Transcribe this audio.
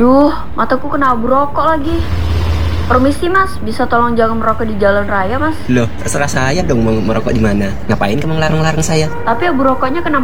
Aduh, mataku kena abu rokok lagi. Permisi mas, bisa tolong jangan merokok di jalan raya mas? Loh, terserah saya dong mau merokok di mana. Ngapain kamu larang-larang saya? Tapi abu rokoknya kena